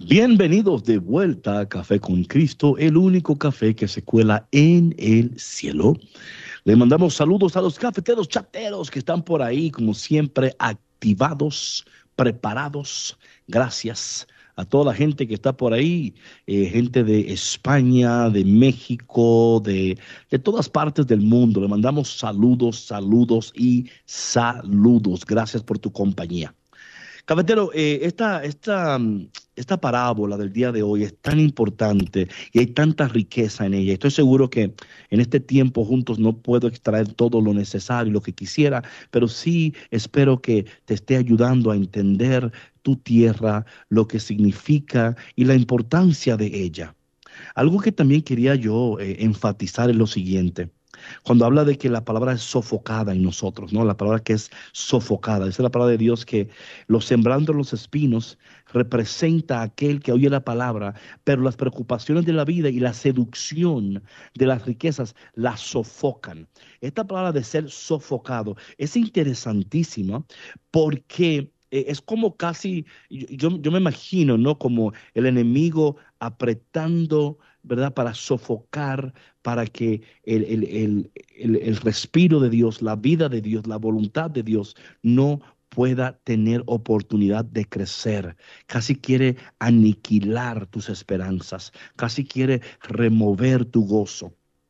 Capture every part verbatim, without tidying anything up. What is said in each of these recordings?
Bienvenidos de vuelta a Café con Cristo, el único café que se cuela en el cielo. Le mandamos saludos a los cafeteros chateros que están por ahí, como siempre, activados, preparados. Gracias a toda la gente que está por ahí, eh, gente de España, de México, de, de todas partes del mundo. Le mandamos saludos, saludos y saludos. Gracias por tu compañía. Cafetero, eh, esta, esta, mm, esta parábola del día de hoy es tan importante y hay tanta riqueza en ella. Estoy seguro que en este tiempo juntos no puedo extraer todo lo necesario, lo que quisiera, pero sí espero que te esté ayudando a entender tu tierra, lo que significa y la importancia de ella. Algo que también quería yo eh, enfatizar es lo siguiente. Cuando habla de que la palabra es sofocada en nosotros, ¿no? La palabra que es sofocada. Esa es la palabra de Dios que los sembrando los espinos representa a aquel que oye la palabra, pero las preocupaciones de la vida y la seducción de las riquezas la sofocan. Esta palabra de ser sofocado es interesantísima porque eh, es como casi, yo, yo me imagino, ¿no? Como el enemigo apretando, ¿verdad? Para sofocar, para que el, el, el, el, el respiro de Dios, la vida de Dios, la voluntad de Dios no pueda tener oportunidad de crecer. Casi quiere aniquilar tus esperanzas, casi quiere remover tu gozo.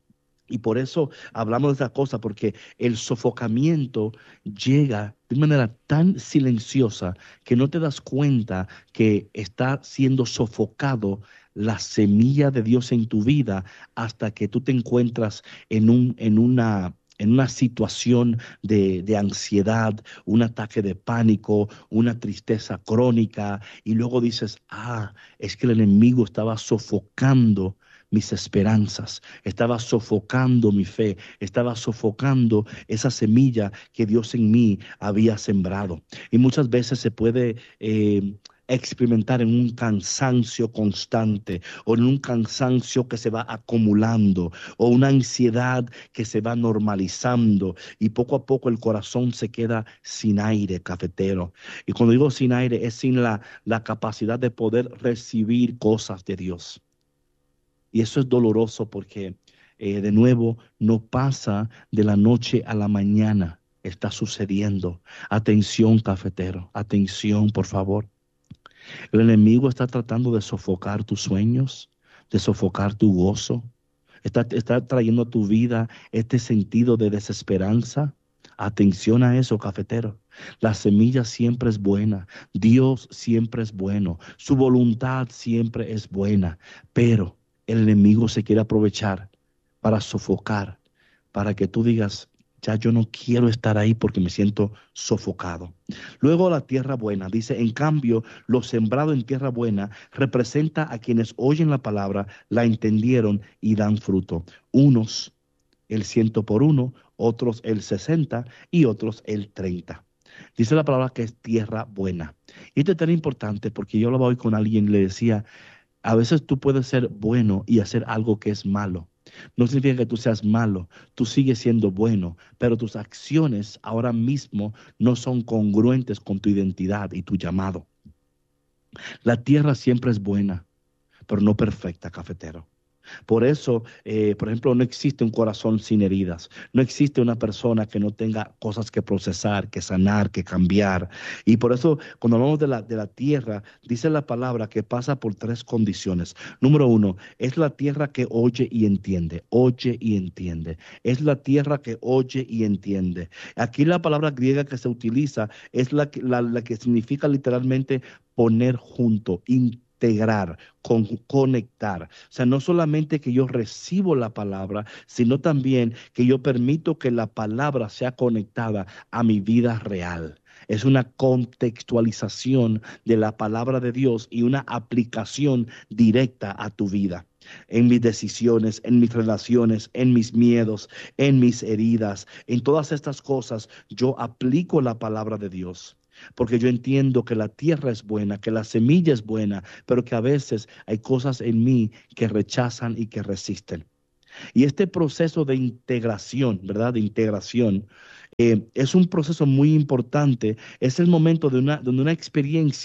Y por eso hablamos de esta cosa, porque el sofocamiento llega de manera tan silenciosa que no te das cuenta que está siendo sofocado la semilla de Dios en tu vida hasta que tú te encuentras en un, en una, en una situación de, de ansiedad, un ataque de pánico, una tristeza crónica, y luego dices, ah, es que el enemigo estaba sofocando mis esperanzas, estaba sofocando mi fe, estaba sofocando esa semilla que Dios en mí había sembrado. Y muchas veces se puede eh, experimentar en un cansancio constante o en un cansancio que se va acumulando o una ansiedad que se va normalizando y poco a poco el corazón se queda sin aire, cafetero. Y cuando digo sin aire es sin la, la capacidad de poder recibir cosas de Dios. Y eso es doloroso porque, eh, de nuevo, no pasa de la noche a la mañana. Está sucediendo. Atención, cafetero. Atención, por favor. El enemigo está tratando de sofocar tus sueños, de sofocar tu gozo. Está, está trayendo a tu vida este sentido de desesperanza. Atención a eso, cafetero. La semilla siempre es buena. Dios siempre es bueno. Su voluntad siempre es buena. Pero el enemigo se quiere aprovechar para sofocar, para que tú digas, ya yo no quiero estar ahí porque me siento sofocado. Luego la tierra buena, dice, en cambio, lo sembrado en tierra buena representa a quienes oyen la palabra, la entendieron y dan fruto. Unos el ciento por uno, otros el sesenta y otros el treinta. Dice la palabra que es tierra buena. Y esto es tan importante porque yo hablaba hoy con alguien y le decía, a veces tú puedes ser bueno y hacer algo que es malo. No significa que tú seas malo, tú sigues siendo bueno, pero tus acciones ahora mismo no son congruentes con tu identidad y tu llamado. La tierra siempre es buena, pero no perfecta, cafetero. Por eso, eh, por ejemplo, no existe un corazón sin heridas. No existe una persona que no tenga cosas que procesar, que sanar, que cambiar. Y por eso, cuando hablamos de la, de la tierra, dice la palabra que pasa por tres condiciones. Número uno, es la tierra que oye y entiende. Oye y entiende. Es la tierra que oye y entiende. Aquí la palabra griega que se utiliza es la, que- la, la que significa literalmente poner junto, integrar, con, conectar. O sea, no solamente que yo recibo la palabra, sino también que yo permito que la palabra sea conectada a mi vida real. Es una contextualización de la palabra de Dios y una aplicación directa a tu vida. En mis decisiones, en mis relaciones, en mis miedos, en mis heridas, en todas estas cosas, yo aplico la palabra de Dios. Porque yo entiendo que la tierra es buena, que la semilla es buena, pero que a veces hay cosas en mí que rechazan y que resisten. Y este proceso de integración, ¿verdad? De integración, eh, es un proceso muy importante. Es el momento de una, donde una experiencia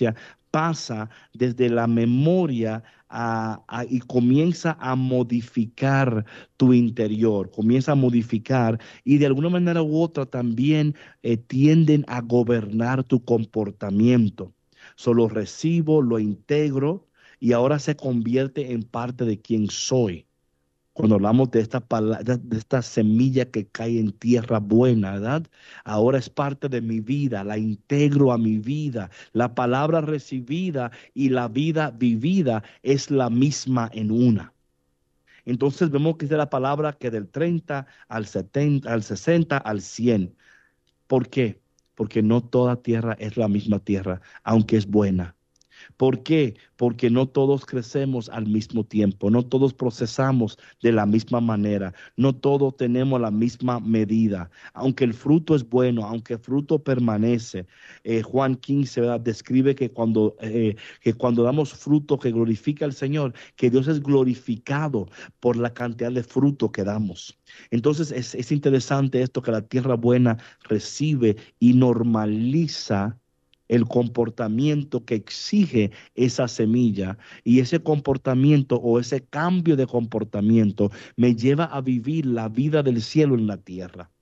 pasa desde la memoria a- a- y comienza a modificar tu interior, comienza a modificar y de alguna manera u otra también eh, tienden a gobernar tu comportamiento. Solo recibo, lo integro y ahora se convierte en parte de quien soy. Cuando hablamos de esta palabra, de esta semilla que cae en tierra buena, ¿verdad? Ahora es parte de mi vida, la integro a mi vida. La palabra recibida y la vida vivida es la misma en una. Entonces vemos que es de la palabra que del treinta al setenta, al sesenta, al cien. ¿Por qué? Porque no toda tierra es la misma tierra, aunque es buena. ¿Por qué? Porque no todos crecemos al mismo tiempo, no todos procesamos de la misma manera, no todos tenemos la misma medida. Aunque el fruto es bueno, aunque el fruto permanece, eh, Juan quince, ¿verdad? Describe que cuando, eh, que cuando damos fruto que glorifica al Señor, que Dios es glorificado por la cantidad de fruto que damos. Entonces es, es interesante esto que la tierra buena recibe y normaliza el comportamiento que exige esa semilla y ese comportamiento o ese cambio de comportamiento me lleva a vivir la vida del cielo en la tierra.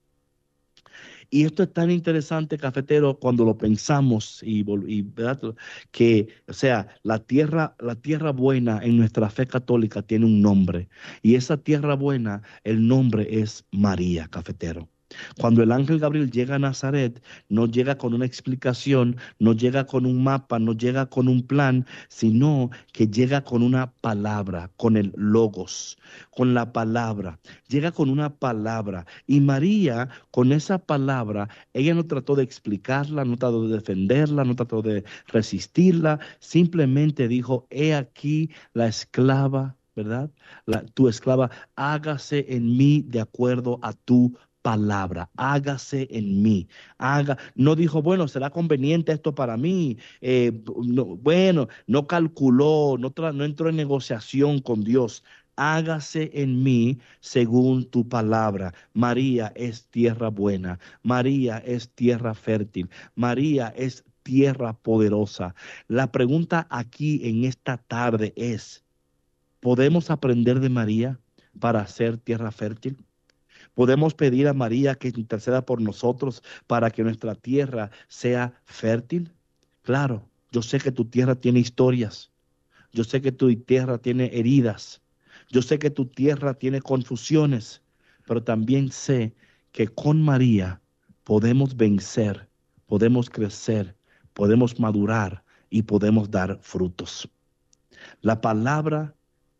Y esto es tan interesante, cafetero, cuando lo pensamos y, vol- y, ¿verdad? Que, o sea, la tierra, la tierra buena en nuestra fe católica tiene un nombre y esa tierra buena, el nombre es María, cafetero. Cuando el ángel Gabriel llega a Nazaret, no llega con una explicación, no llega con un mapa, no llega con un plan, sino que llega con una palabra, con el logos, con la palabra. Llega con una palabra. Y María, con esa palabra, ella no trató de explicarla, no trató de defenderla, no trató de resistirla, simplemente dijo, he aquí la esclava, ¿verdad? La, tu esclava, hágase en mí de acuerdo a tu palabra, hágase en mí, haga, no dijo, bueno, será conveniente esto para mí, eh, no, bueno, no calculó, no, tra- no entró en negociación con Dios, hágase en mí según tu palabra. María es tierra buena, María es tierra fértil, María es tierra poderosa. La pregunta aquí en esta tarde es, ¿podemos aprender de María para ser tierra fértil? Podemos pedir a María que interceda por nosotros para que nuestra tierra sea fértil. Claro, yo sé que tu tierra tiene historias. Yo sé que tu tierra tiene heridas. Yo sé que tu tierra tiene confusiones. Pero también sé que con María podemos vencer, podemos crecer, podemos madurar y podemos dar frutos. La palabra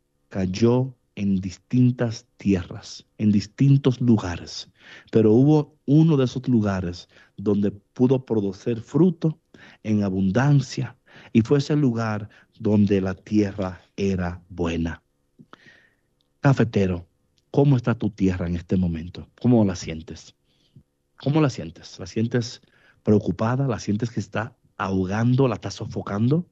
cayó en distintas tierras, en distintos lugares, pero hubo uno de esos lugares donde pudo producir fruto en abundancia y fue ese lugar donde la tierra era buena. Cafetero, ¿cómo está tu tierra en este momento? ¿Cómo la sientes? ¿Cómo la sientes? ¿La sientes preocupada? ¿La sientes que está ahogando? ¿La está sofocando?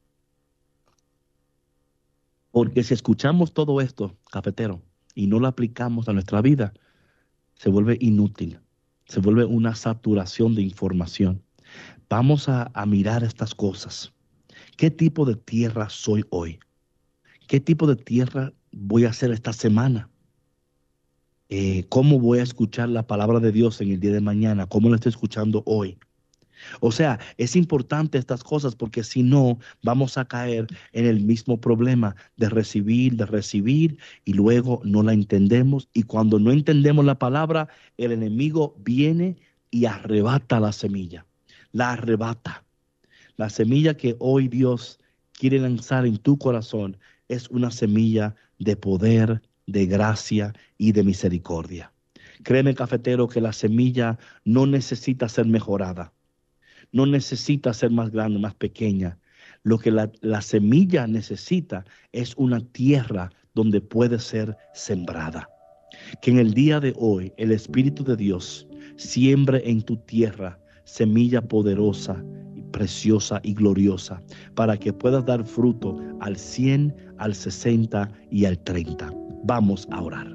Porque si escuchamos todo esto, cafetero, y no lo aplicamos a nuestra vida, se vuelve inútil, se vuelve una saturación de información. Vamos a, a mirar estas cosas. ¿Qué tipo de tierra soy hoy? ¿Qué tipo de tierra voy a hacer esta semana? Eh, ¿cómo voy a escuchar la palabra de Dios en el día de mañana? ¿Cómo la estoy escuchando hoy? O sea, es importante estas cosas porque si no, vamos a caer en el mismo problema de recibir, de recibir y luego no la entendemos. Y cuando no entendemos la palabra, el enemigo viene y arrebata la semilla. La arrebata. La semilla que hoy Dios quiere lanzar en tu corazón es una semilla de poder, de gracia y de misericordia. Créeme, cafetero, que la semilla no necesita ser mejorada. No necesita ser más grande, más pequeña. Lo que la, la semilla necesita es una tierra donde puede ser sembrada. Que en el día de hoy el Espíritu de Dios siembre en tu tierra semilla poderosa, preciosa y gloriosa para que puedas dar fruto al cien, al sesenta y al treinta. Vamos a orar.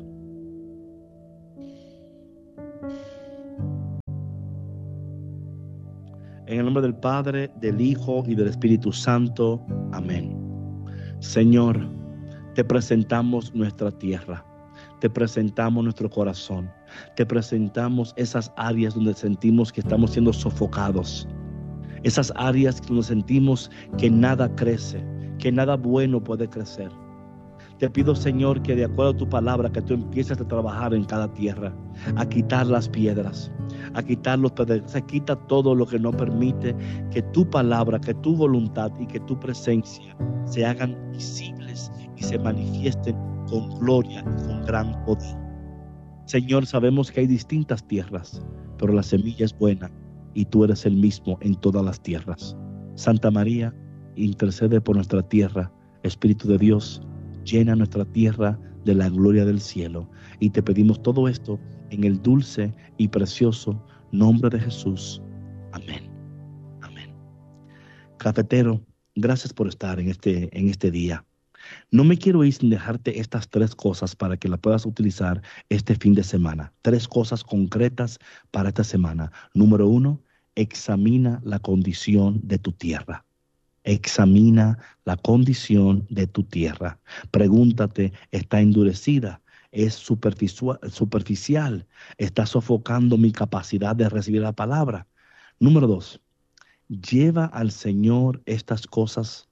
En el nombre del Padre, del Hijo y del Espíritu Santo. Amén. Señor, te presentamos nuestra tierra. Te presentamos nuestro corazón. Te presentamos esas áreas donde sentimos que estamos siendo sofocados. Esas áreas donde sentimos que nada crece, que nada bueno puede crecer. Te pido, Señor, que de acuerdo a tu palabra, que tú empieces a trabajar en cada tierra, a quitar las piedras, a quitar los pedregales, a quita todo lo que no permite que tu palabra, que tu voluntad y que tu presencia se hagan visibles y se manifiesten con gloria y con gran poder. Señor, sabemos que hay distintas tierras, pero la semilla es buena y tú eres el mismo en todas las tierras. Santa María, intercede por nuestra tierra. Espíritu de Dios, llena nuestra tierra de la gloria del cielo. Y te pedimos todo esto en el dulce y precioso nombre de Jesús. Amén. Amén. Cafetero, gracias por estar en este, en este día. No me quiero ir sin dejarte estas tres cosas para que las puedas utilizar este fin de semana. Tres cosas concretas para esta semana. Número uno, examina la condición de tu tierra. Examina la condición de tu tierra. Pregúntate, ¿está endurecida? ¿Es superficial? superficial? ¿Está sofocando mi capacidad de recibir la palabra? Número dos, lleva al Señor estas cosas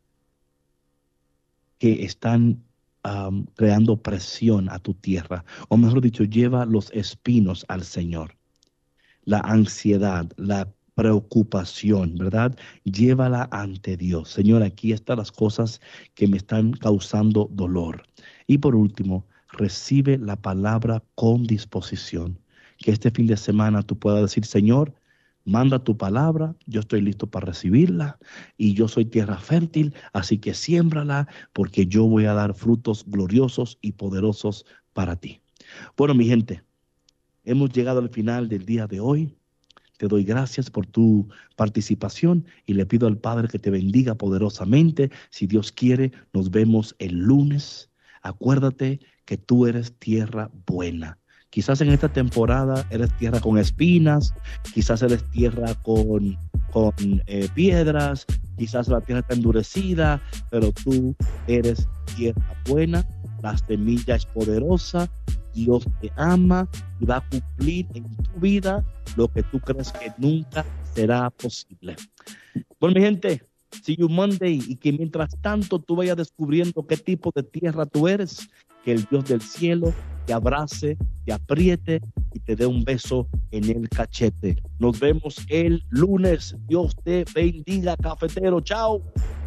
que están um, creando presión a tu tierra. O mejor dicho, lleva los espinos al Señor. La ansiedad, la preocupación, ¿verdad? Llévala ante Dios. Señor, aquí están las cosas que me están causando dolor. Y por último, recibe la palabra con disposición. Que este fin de semana tú puedas decir, Señor, manda tu palabra, yo estoy listo para recibirla y yo soy tierra fértil, así que siémbrala porque yo voy a dar frutos gloriosos y poderosos para ti. Bueno, mi gente, hemos llegado al final del día de hoy. Te doy gracias por tu participación y le pido al Padre que te bendiga poderosamente. Si Dios quiere, nos vemos el lunes. Acuérdate que tú eres tierra buena. Quizás en esta temporada eres tierra con espinas, quizás eres tierra con, con eh, piedras, quizás la tierra está endurecida, pero tú eres tierra buena, la semilla es poderosa, Dios te ama y va a cumplir en tu vida lo que tú crees que nunca será posible. Bueno, mi gente, see you Monday, y que mientras tanto tú vayas descubriendo qué tipo de tierra tú eres, que el Dios del cielo te abrace, te apriete y te dé un beso en el cachete. Nos vemos el lunes. Dios te bendiga, cafetero. Chao.